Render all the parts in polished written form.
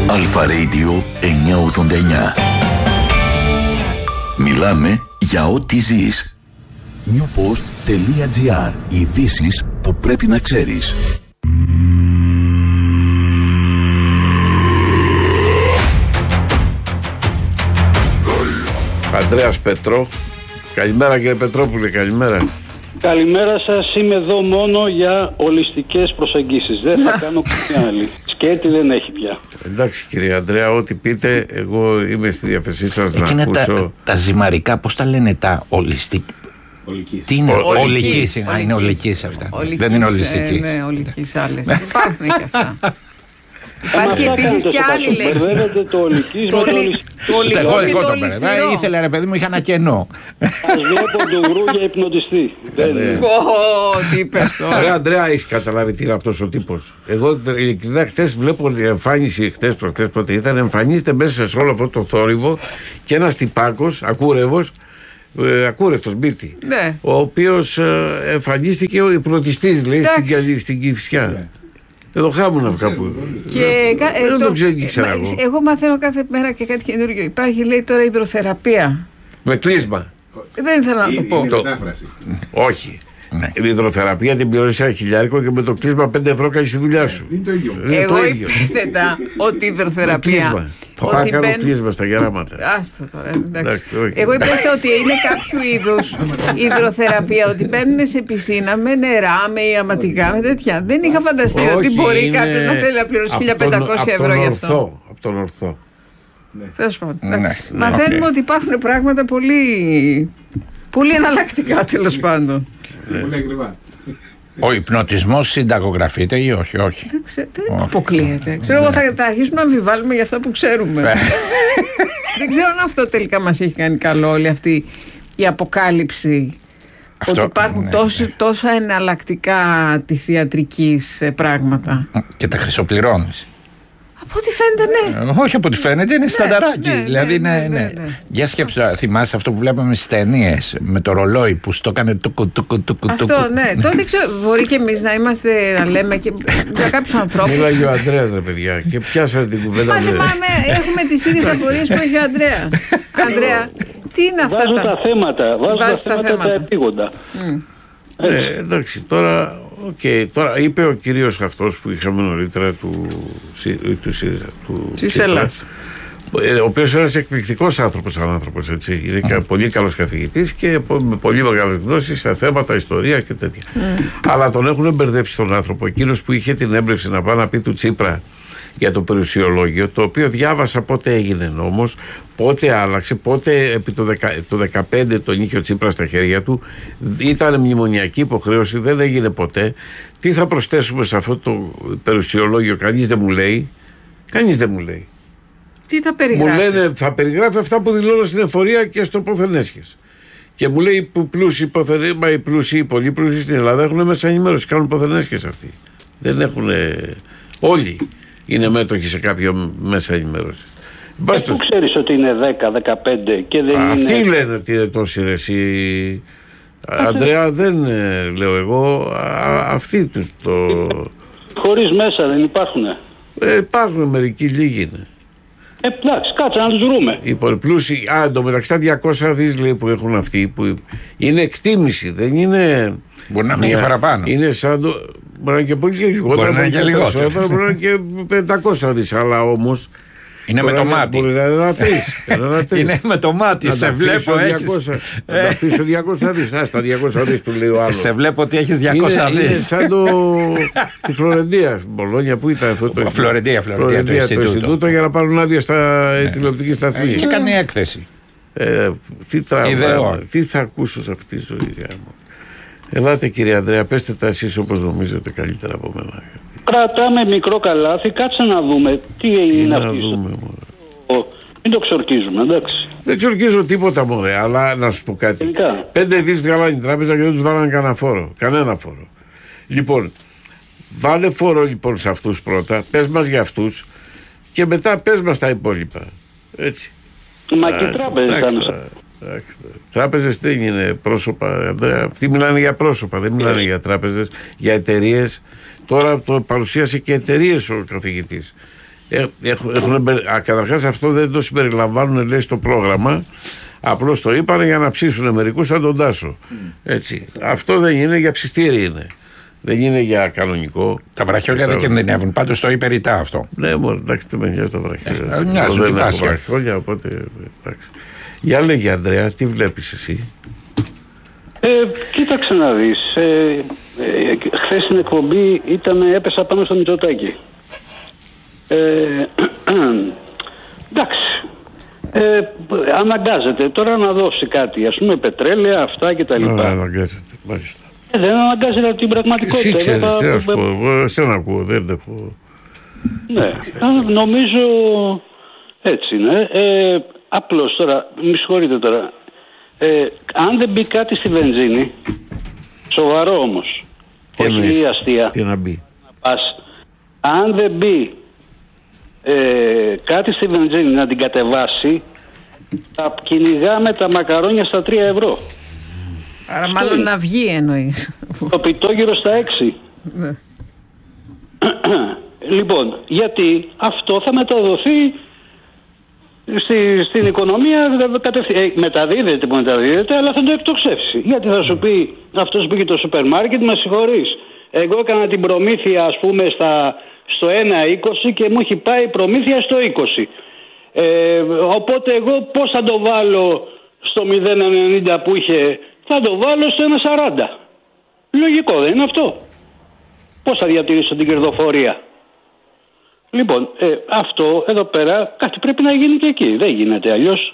Αλφα Radio 989. Μιλάμε για ό,τι ζεις. newpost.gr. Ειδήσεις που πρέπει να ξέρεις. Ανδρέας Πετρό. Καλημέρα κύριε Πετρόπουλε, καλημέρα. Καλημέρα σας, είμαι εδώ μόνο για ολιστικές προσεγγίσεις. Δεν θα κάνω καμία άλλη. Σκέτη δεν έχει πια. Εντάξει κύριε Ανδρέα, ό,τι πείτε, εγώ είμαι στη διάθεσή σας να ακούσω. Τα ζυμαρικά, πώς τα λένε τα ολιστική. Τι είναι, ολικής. Είναι ολικής αυτά. Δεν είναι ολιστική. Ναι, ολικής άλλες. Υπάρχουν και αυτά. Υπάρχει επίσης και άλλη λέξη. Μπερδεύετε το ολικής με το ολιστικό. Εγώ το μπερδεύω. Ήθελα ρε παιδί μου, είχα ένα κενό. Ας βλέπω τον Γρου για υπνοτιστή. Τι είπες τώρα. Ρε Ανδρέα, έχεις καταλάβει τι είναι αυτός ο τύπος? Εγώ ειλικρινά χθες βλέπω εμφάνιση, προχτές πότε ήταν, εμφανίζεται μέσα σε όλο αυτό το θόρυβο και ένας τυπάκος, ακούρευτος Μπίρτη, Ναι. ο οποίος εμφανίστηκε ο υπνοτιστής, λέει, στην Κηφισιά. Εδώ χάμουνα κάπου. Δεν το ήξερα εγώ. Εγώ μαθαίνω κάθε μέρα και κάτι καινούργιο. Υπάρχει, λέει, τώρα υδροθεραπεία. Με κλείσμα. Δεν ήθελα να το πω. Όχι. Η υδροθεραπεία την πληρώνεις $1.000 και με το κλείσμα 5 ευρώ κάνεις τη δουλειά σου. Είναι το ίδιο. Εγώ επίθετα ότι η υδροθεραπεία. Πάω κάνω κλείσμα στα γεράματα. Άστο τώρα, εντάξει. Εγώ υπόθετα ότι είναι κάποιο είδους υδροθεραπεία, ότι μπαίνουν σε πισίνα με νερά, με ιαματικά, με τέτοια. Δεν είχα φανταστεί ότι μπορεί κάποιος να θέλει να πληρώσει $1.500 γι' αυτό. Από τον ορθό. Τέλος πάντων. Μαθαίνουμε ότι υπάρχουν πράγματα πολύ εναλλακτικά, τέλος πάντων. Πολύ ακριβά. Ο υπνοτισμός συνταγογραφείται ή όχι? Δεν αποκλείεται. Ξέρω εγώ θα αρχίσουμε να αμφιβάλλουμε για αυτά που ξέρουμε. Δεν ξέρω αν αυτό τελικά μας έχει κάνει καλό, όλη αυτή η αποκάλυψη. Ότι υπάρχουν τόσα εναλλακτικά της ιατρικής πράγματα. Και τα χρυσοπληρώνεις. Από ό,τι φαίνεται, ναι. Όχι από ό,τι φαίνεται, είναι στανταράκι. Ναι, δηλαδή, ναι. Για σκέψου, θυμάσαι αυτό που βλέπαμε στις ταινίες με το ρολόι που στο έκανε τουκου. Αυτό, ναι. Τώρα δεν ξέρω, μπορεί και εμείς να είμαστε, να λέμε και για κάποιους ανθρώπους. Μίλαγε ο Ανδρέας, ρε παιδιά, και πιάσατε την κουβέντα. Μα έχουμε τις ίδιες απορίες που έχει ο Ανδρέας. Ανδρέα, τι είναι αυτά Βάζω τα θέματα τα επίγοντα. Εντάξει, τώρα είπε ο κύριος αυτός που είχαμε νωρίτερα του Ελλάς, ο οποίος είναι ένας εκπληκτικός άνθρωπος, έτσι. Είναι πολύ καλός καθηγητής και με πολύ μεγάλες γνώσεις σε θέματα, ιστορία και τέτοια. Αλλά τον έχουν μπερδέψει τον άνθρωπο, εκείνος που είχε την έμπνευση να πάει να πει του Τσίπρα για το περιουσιολόγιο, το οποίο διάβασα πότε έγινε νόμος, πότε άλλαξε, πότε επί το 2015 τον είχε ο Τσίπρας στα χέρια του, ήταν μνημονιακή υποχρέωση, δεν έγινε ποτέ. Τι θα προσθέσουμε σε αυτό το περιουσιολόγιο? Κανείς δεν μου λέει. τι θα περιγράφει? Μου λένε θα περιγράφει αυτά που δηλώνω στην εφορία και στο πόθεν έσχες. Και μου λέει που πλούσιοι, οι πλούσιοι, οι πολύ πλούσιοι στην Ελλάδα έχουν μέσα ενημέρωση, κάνουν πόθεν έσχες αυτοί. Δεν έχουν όλοι. Είναι μέτοχοι σε κάποιο μέσα ενημέρωση. Πού ξέρεις ότι είναι 10-15 και δεν είναι? Αυτοί λένε ότι είναι τόσοι ρε εσύ. Ανδρέα, δεν λέω εγώ. Αυτοί τους το... Χωρίς μέσα δεν υπάρχουνε? Υπάρχουν μερικοί, λίγοι είναι. Εντάξει, κάτσε να τους βρούμε. Οι πολυπλούσιοι, εντωμεταξύ τα 200 δις λέει που έχουν αυτοί, που είναι εκτίμηση, δεν είναι... Μπορεί να είναι και παραπάνω. Είναι σαν το... Μπορεί να είναι και πολύ και λιγότερο. Μπορεί να είναι και λιγότερο. Μπορεί να είναι και 500 δις, αλλά όμως... Είναι με το μάτι. Μπορεί να είναι ένα τρεις. Είναι με το μάτι. Σε βλέπω έχεις... Να τα αφήσω 200 δις. Στα 200 δις του λέει ο άλλος. Σε βλέπω ότι έχεις 200 δις. Είναι σαν τη Φλωρεντία. Μπολόνια, πού ήταν αυτό το Φλωρεντία, το Ινστιτούτο για να πάρουν άδεια στα τηλεοπτική σταθμή. Και κάνει έκθεση. Τι θα ακούσω σε αυτή τη ζωή μου? Ελάτε κύριε Ανδρέα, πέστε τα εσείς όπως νομίζετε καλύτερα από μένα. Κρατάμε μικρό καλάθι, κάτσε να δούμε τι είναι αυτή. Μην το ξορκίζουμε, εντάξει. Δεν ξορκίζω τίποτα μωρέ, αλλά να σου πω κάτι. 5 δις βγάλανε η τράπεζα και δεν τους βάλανε κανένα φόρο. Λοιπόν, βάλε φόρο λοιπόν σε αυτούς πρώτα, πες μας για αυτούς και μετά πες μας τα υπόλοιπα. Έτσι. Μα και τράπεζες. Τράπεζες δεν είναι πρόσωπα. Αυτοί μιλάνε για πρόσωπα, δεν μιλάνε για τράπεζες, για εταιρείες. Τώρα το παρουσίασε και εταιρείες ο καθηγητής. Καταρχάς αυτό δεν το συμπεριλαμβάνουν, λέει, στο πρόγραμμα. Απλώς το είπανε για να ψήσουν μερικούς σαν τον Τάσο. Έτσι. Αυτό δεν είναι, για ψιστήρι είναι. Δεν είναι για κανονικό. Τα βραχιόλια δεν κινδυνεύουν. Πάντως το είπε ρητά αυτό. Ναι, μόνο εντάξει, δεν με νοιάζει τα βραχιόλια. Μοιάζουν δεν έχω βραχιόλια, οπότε εντάξει. Για λέγε, Ανδρέα, τι βλέπεις εσύ? Κοίταξε να δεις. Χθες στην εκπομπή έπεσα πάνω στο Μητσοτάκη. Εντάξει. Αναγκάζεται τώρα να δώσει κάτι, ας πούμε πετρέλαια, αυτά και τα λοιπά. Αναγκάζεται, μάλιστα. Δεν αναγκάζεται από την πραγματικότητα. Εσύ ξέρεις, τι να σου πω, εγώ εσένα ακούω, δεν έχω. Ναι, νομίζω έτσι είναι. Απλώς τώρα, μη συγχωρείτε τώρα, αν δεν μπει κάτι στη βενζίνη, σοβαρό όμως, όχι αστεία, τι να μπει. Αν δεν μπει κάτι στη βενζίνη να την κατεβάσει, θα κυνηγάμε τα μακαρόνια στα 3 ευρώ. Άρα μάλλον να βγει εννοείς. Το πιτόγυρο στα 6. Ναι. Λοιπόν, γιατί αυτό θα μεταδοθεί στην οικονομία, μεταδίδεται που μεταδίδεται, αλλά θα το εκτοξεύσει. Γιατί θα σου πει αυτός που πήγε το σούπερ μάρκετ, με συγχωρείς, εγώ έκανα την προμήθεια, ας πούμε, στο 1,20 και μου έχει πάει προμήθεια στο 20. Οπότε εγώ πώς θα το βάλω στο 0,90 που είχε, θα το βάλω στο 1,40. Λογικό δεν είναι αυτό? Πώς θα διατηρήσω την κερδοφορία? Λοιπόν, αυτό εδώ πέρα κάτι πρέπει να γίνει και εκεί. Δεν γίνεται αλλιώς.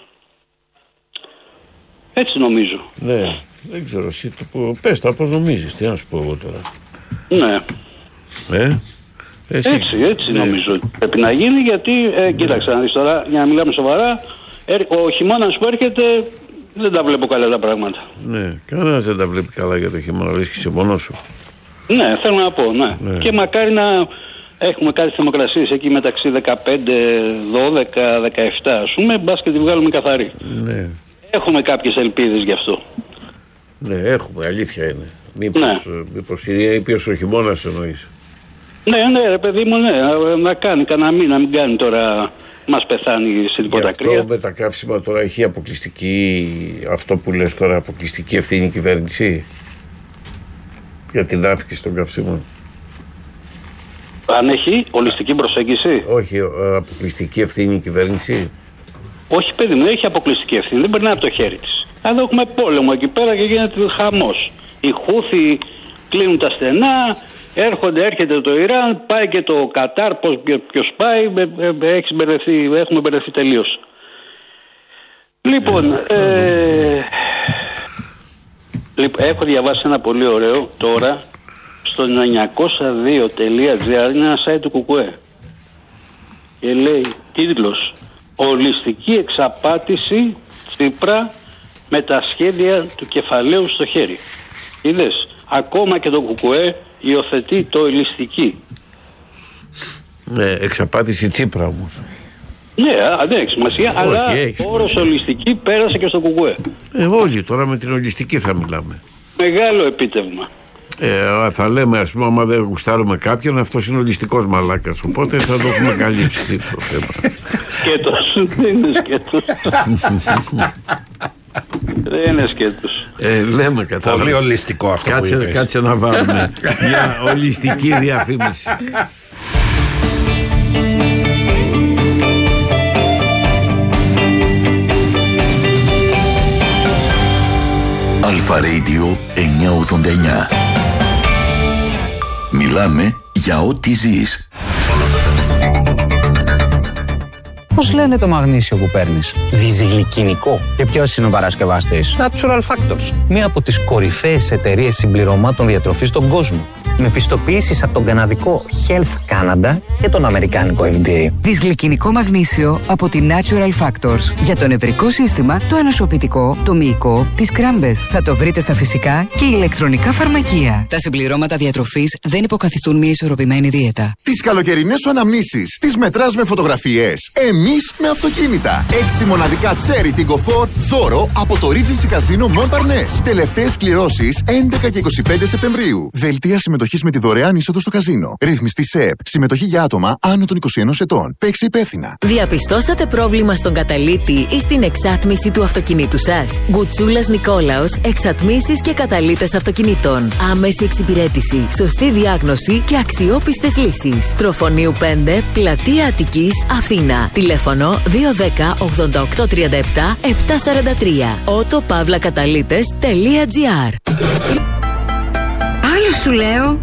Έτσι νομίζω. Ναι, δεν ξέρω εσύ. Πες το, πώς νομίζεις, τι να σου πω εγώ τώρα. Ναι. Έτσι νομίζω πρέπει να γίνει, γιατί κοίταξε να δεις τώρα, για να μιλάμε σοβαρά, ο χειμώνας που έρχεται δεν τα βλέπω καλά τα πράγματα. Ναι, κανένας δεν τα βλέπει καλά για το χειμώνα, βρίσκεσαι μόνος σου. Ναι, θέλω να πω, ναι. Και μακάρι να έχουμε κάτι θερμοκρασίες εκεί μεταξύ 15, 12, 17 ας πούμε, μπας και τη βγάλουμε καθαρή. Ναι. Έχουμε κάποιες ελπίδες γι' αυτό. Ναι, έχουμε, αλήθεια είναι. Μήπως ήπιος ο χειμώνας εννοείς? Ναι, ρε παιδί μου, ναι, να κάνει κανένα μήνα, μην κάνει τώρα, μας πεθάνει στην υποτακρία. Αυτό με τα καύσιμα τώρα έχει αποκλειστική, αυτό που λες τώρα, αποκλειστική ευθύνη η κυβέρνηση για την αύξηση των καυσίμων? Αν έχει ολιστική προσέγγιση? Όχι, αποκλειστική ευθύνη η κυβέρνηση. Όχι, παιδί μου, έχει αποκλειστική ευθύνη, δεν περνάει από το χέρι της. Εδώ έχουμε πόλεμο εκεί πέρα και γίνεται χαμός. Οι Χούθοι κλείνουν τα στενά, έρχεται το Ιράν, πάει και το Κατάρ, ποιος πάει, έχουμε μπερδευτεί τελείως. Λοιπόν, έχω διαβάσει ένα πολύ ωραίο τώρα, στο 902.gr, είναι ένα site του Κουκουέ. Και λέει, τίτλος, «Ολιστική εξαπάτηση Τσίπρα με τα σχέδια του κεφαλαίου στο χέρι». Είδες, ακόμα και το Κουκουέ υιοθετεί το ολιστική. Ναι, εξαπάτηση Τσίπρα όμως. Ναι, δεν έχει σημασία, αλλά ο όρος ολιστική πέρασε και στο Κουκουέ. Όλοι τώρα με την ολιστική θα μιλάμε. Μεγάλο επίτευγμα. Θα λέμε, ας πούμε, άμα δεν γουστάρουμε κάποιον, αυτός είναι ολιστικός μαλάκας. Οπότε θα το έχουμε καλύψει το θέμα. Σκέτος, δεν είναι σκέτος. Δεν είναι σκέτος. Λέμε, κατάλαβες. Πολύ ολιστικό αυτό που είπες. Κάτσε να βάλουμε μια ολιστική διαφήμιση. Αλφα Radio 989. Μιλάμε για ό,τι ζεις. Πώς λένε το μαγνήσιο που παίρνεις? Διζυγλικινικό. Και ποιος είναι ο παρασκευαστής? Natural Factors. Μία από τις κορυφαίες εταιρείες συμπληρωμάτων διατροφής στον κόσμο. Με πιστοποιήσεις από τον καναδικό Health Canada και τον αμερικάνικο FDA. Δυσγλυκινικό μαγνήσιο από τη Natural Factors. Για το νευρικό σύστημα, το ανοσοποιητικό, το μυϊκό, τις κράμπες. Θα το βρείτε στα φυσικά και ηλεκτρονικά φαρμακεία. Τα συμπληρώματα διατροφής δεν υποκαθιστούν μια ισορροπημένη δίαιτα. Τις καλοκαιρινές σου αναμνήσεις τις μετράς με φωτογραφίες. Εμείς με αυτοκίνητα. 6 μοναδικά Cherry Tiggo 4 δώρο από το Regency Casino Montparnasse. Τελευταίες κληρώσεις 11 και 25 Σεπτεμβρίου. Δελτία συμμετοχής συμμετοχής με τη δωρεάν είσοδο στο καζίνο. Ρυθμιστή ΣΕΠ. Συμμετοχή για άτομα άνω των 21 ετών. Παίξε υπεύθυνα. Διαπιστώσατε πρόβλημα στον καταλύτη ή στην εξάτμιση του αυτοκινήτου σας? Γκουτσούλας Νικόλαος, εξατμίσεις και καταλύτες αυτοκινήτων. Άμεση εξυπηρέτηση, σωστή διάγνωση και αξιόπιστες λύσεις. Τροφονίου 5, Πλατεία Αττικής, Αθήνα. Τηλέφωνο 210 88 37 743. autopavlakatalites.gr. Άλλο σου λέω.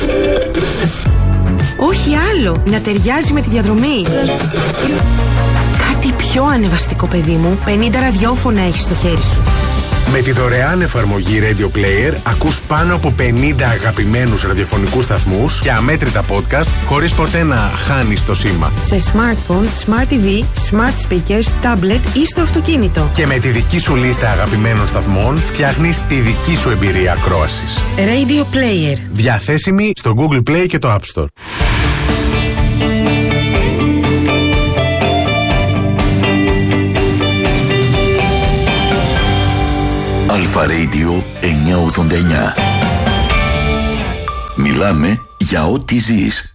Όχι άλλο, να ταιριάζει με τη διαδρομή. Κάτι πιο ανεβαστικό, παιδί μου. 50 ραδιόφωνα έχεις στο χέρι σου. Με τη δωρεάν εφαρμογή Radio Player ακούς πάνω από 50 αγαπημένους ραδιοφωνικούς σταθμούς και αμέτρητα podcast χωρίς ποτέ να χάνεις το σήμα. Σε smartphone, smart TV, smart speakers, tablet ή στο αυτοκίνητο. Και με τη δική σου λίστα αγαπημένων σταθμών φτιάχνεις τη δική σου εμπειρία ακρόασης. Radio Player. Διαθέσιμη στο Google Play και το App Store. Αλφα Radio 989. Μιλάμε για ό,τι ζεις.